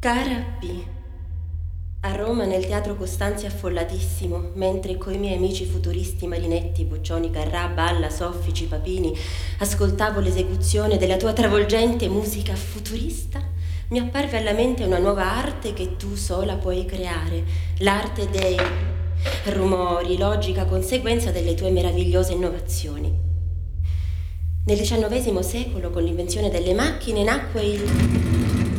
Cara P, a Roma nel teatro Costanzi affollatissimo, mentre coi miei amici futuristi Marinetti, Boccioni, Carrà, Balla, Soffici, Papini ascoltavo l'esecuzione della tua travolgente musica futurista, mi apparve alla mente una nuova arte che tu sola puoi creare, l'arte dei rumori, logica conseguenza delle tue meravigliose innovazioni. Nel XIX secolo, con l'invenzione delle macchine, nacque il